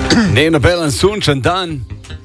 Ne nobelen sunčen dan.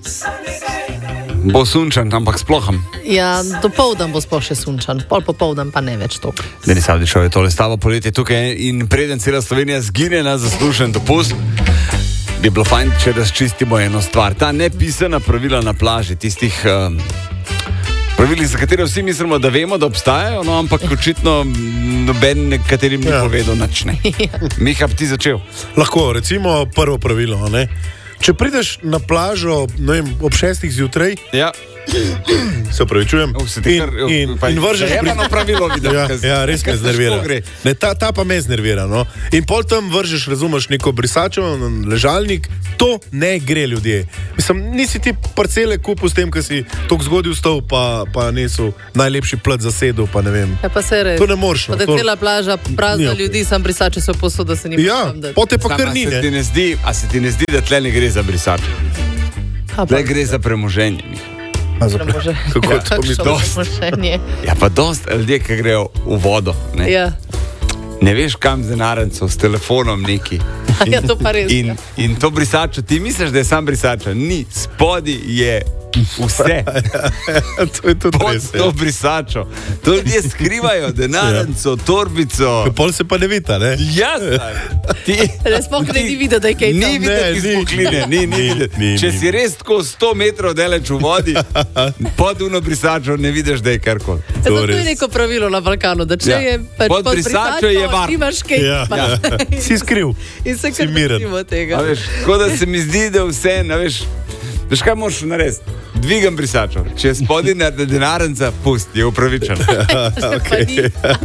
Bo sunčen, ampak splohem. Ja, dopoldan bo sploh še sunčan, pol popoldan pa ne več to. Denis Avdišov je tole stavo poletje tukaj in preden cela Slovenija zgine na zaslužen dopust, bi bilo fajn, če razčistimo eno stvar. Ta nepisana pravila na plaži, tistih pravili, za katere vsi mislimo, da vemo, da obstajajo, no, ampak očitno noben nekaterim ni povedal nič, ne. Miha, bi ti začel? Lahko, recimo prvo pravilo, ne? Če prideš na plažo, ne vem, ob 6 zjutraj, Ja. se opravičujem, in vržeš pravilo videti. Ja, res me znervira. Ne, ta pa me znervira, no. In pol tam vržeš, razumeš, neko brisačo, ležalnik, to ne gre, ljudje. Mislim, nisi ti parcele kupil s tem, ker si toliko zgodil stol, pa niso najlepši plat zasedel, pa ne vem. Ja, pa se res. To ne moreš. Pa da je cela plaža prazna ljudi, sam brisače so posod, da se ni Ja, potem pa kar ni, ne. A se ti ne zdi, da tle ne gre za brisač? Tle gre za premoženje, Miha. Kako to misliš? Ja, pa dost ljudje, ki grejo v vodo, ne? Ja. Ne veš, kam z denarnico, s telefonom neki. Ja, to pa res. In to brisačo, ti misliš, da je sam brisačo? Ni, spodi je vse. To je tudi Pod res. to brisačo. To ljudje skrivajo, denarnico, torbico. Pol se pa ne vita, ne? Ja, zdaj. Ne, sploh ne ni videti, da je kaj Ni tam. videti iz pokline, ni videti. Če si res tako 100 metrov daleč v vodi, pod uno brisačo ne vidiš, da je karkoli. To je neko pravilo na Balkanu, da če je Pod brisačo je varno. nimaš kaj. Ja. pa- Si skriv. In se Si kar miren. držimo tega. A veš, tako da se mi zdi, da vse, a veš, kaj moraš narediti? Dvigam brisačo. Če je spodaj na denarnica, pusti, je upravičen. Okay.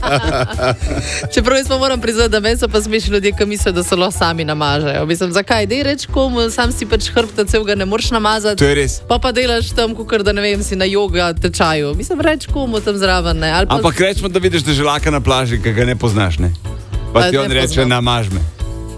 Čeprav jaz pa moram priznati, da meni so pa smešni ljudje, ki mislijo, da se lahko sami namažejo. Mislim, zakaj? Dej reč komu, sam si pač hrbta celega ne moreš namazati. To je res. Pa delaš tam, kukor da ne vem, si na joga tečaju. Mislim, reč komu tam zraven, ne. Ali pa Ampak rečemo, da vidiš deželaka na plaži, ki ga ne poznaš, ne? Pa ti Ne on reče, poznam. namaž me.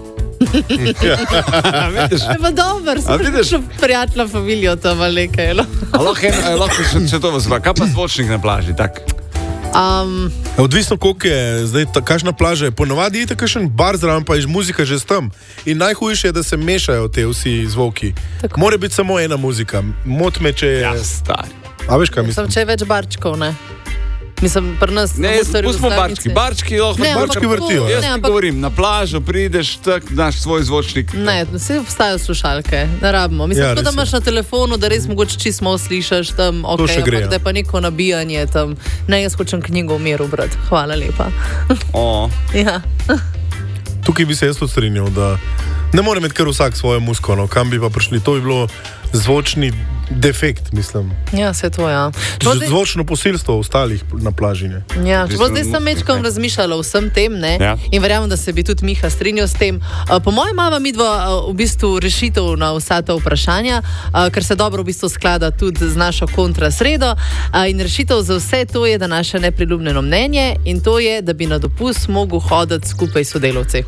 Vidiš? je pa dober, A vidiš? sem prijatelja familijo tam ali nekaj. No? A lahko še to vzva. Kaj pa zvočnik na plaži, tak? Odvisno, koliko je zdaj, kakšna plaža je. Ponovadi je kakšen bar zraven, pa je muzika že s tam. In najhujše je, da se mešajo te vsi zvoki. Tako. Mora biti samo ena muzika. Mot me, če je... Ja, stari. A veš, kaj mislim? Sem, če je več barčkov, ne. Mislim, pri nas... Ne, pustimo barčki. Barčki lahko. Ne, barčki ampak vrtijo, to- ja. Jaz ne, ti ampak- govorim, na plažo prideš, tak daš svoj zvočnik. Ne, vse obstajajo slušalke, ne rabimo. Mislim, Ja, ja, da res je. imaš na telefonu, da res mogoče čisto malo slišiš tam, To še okay, gre, ampak ja. da je pa neko nabijanje tam. Ne, jaz hočem knjigo v miru brati. Hvala lepa. O, Ja. Tukaj bi se jaz tudi strinjal, da ne more imeti kar vsak svojo muziko, no. Kam bi pa prišli? To bi bilo zvočni defekt, mislim. Ja, se to, ja. Čeprav zdaj- Zvočno posilstvo ostalih na plaži, ne. Ja, čeprav zdaj Odvisno sem od mečkom muzike. razmišljala o vsem tem, ne? Ja. In verjamem, da se bi tudi Miha strinjal s tem. Po mojem imamo midva v bistvu rešitev na vsa ta vprašanja, ker se dobro v bistvu sklada tudi z našo kontrasredo. In rešitev za vse to je, da naše nepriljubljeno mnenje in to je, da bi na dopust mogel hoditi skupaj s sodelavci.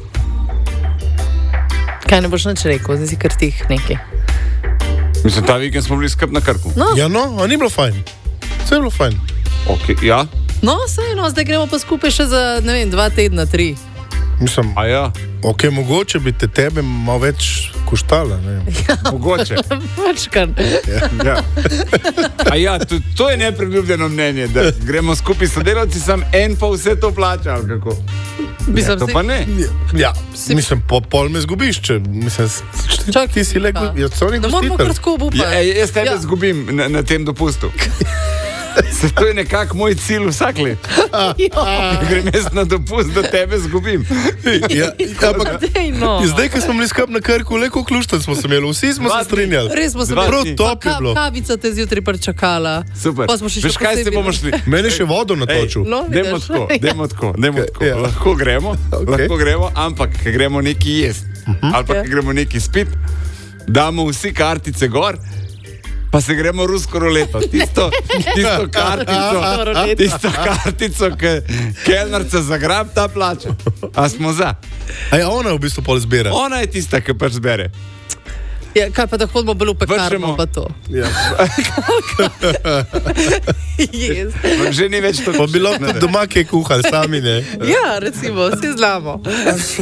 Kaj ne boš nič rekel, zdaj si kar tih nekaj. mislim, ta vikend smo bili skup na Krku. No, Ja, no, a ni bilo fajn. Vse je bilo fajn. Okay, ja, no, sej, no, zdaj gremo pa skupaj še za, ne vem, 2 tedna, 3. Mislim, a ja, ok, mogoče bi te tebe malo več koštala, ne. mogoče. Mačkan. Ja. A ja, to je nepriljubljeno mnenje, da gremo skupaj s sodelavci, sam en pa vse to plača, ali kako? Mislim, To pa ne. Ja, mislim, pol me zgubiš, če mislim, Čakaj, ti si le, Miha. ja, so oni Ne moramo gostitelj. kratko obupati. Ja, jaz tebe zgubim na tem dopustu. Se to je nekako moj cilj vsak let. Grem jaz na dopust, da tebe zgubim. Ja, ampak Dej, no. zdaj, ko smo bili skup na Krku, le koliko lušten smo se imeli, vsi smo Dva se dni. strinjali. Res smo se Dva Prav dni. top je bilo. Kavica te zjutraj pričakala. Super. Pa smo še Veš, še kaj se posebej- bomo šli? Mene še vodo natočil. No, Dajmo vidiš. tako, dajmo tako, dajmo tako. Ja. Lahko gremo, lahko gremo, ampak ko gremo neki jesti, ali pa Ja. ko gremo neki spit, damo vsi kartice gor, pa se gremo rusko roleto. Tisto kartico, ki kelnarca zagrab, ta plača. A smo za? A ja, ona v bistvu pol zbira. Ona je tista, ki pač zbere. Ja, kaj pa da hodimo bolj v pekarno, Vršemo. pa to. Ja. Yes. Že ni več to. Pa bi lahko doma kaj kuhali, sami ne. Ja, recimo, vsi znamo.